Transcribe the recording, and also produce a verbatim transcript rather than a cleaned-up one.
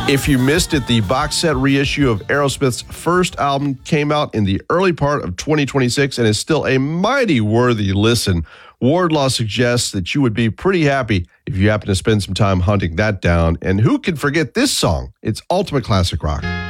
If you missed it, the box set reissue of Aerosmith's first album came out in the early part of twenty twenty-six and is still a mighty worthy listen. Wardlaw suggests that you would be pretty happy if you happen to spend some time hunting that down. And who can forget this song? It's ultimate classic rock.